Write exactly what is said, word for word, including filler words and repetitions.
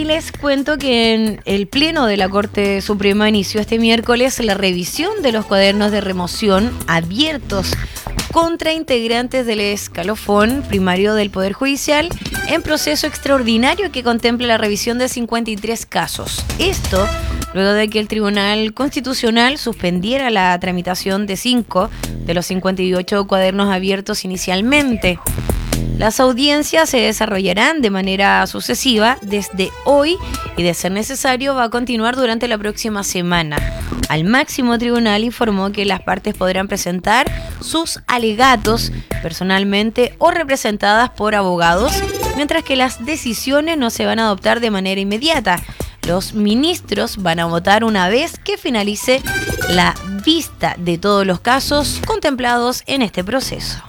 les cuento que en el Pleno de la Corte Suprema inició este miércoles la revisión de los cuadernos de remoción abiertos contra integrantes del escalafón primario del Poder Judicial en proceso extraordinario que contempla la revisión de cincuenta y tres casos. Esto luego de que el Tribunal Constitucional suspendiera la tramitación de cinco de los cincuenta y ocho cuadernos abiertos inicialmente. Las audiencias se desarrollarán de manera sucesiva desde hoy y, de ser necesario, va a continuar durante la próxima semana. Al máximo tribunal informó que las partes podrán presentar sus alegatos personalmente o representadas por abogados, mientras que las decisiones no se van a adoptar de manera inmediata. Los ministros van a votar una vez que finalice la vista de todos los casos contemplados en este proceso.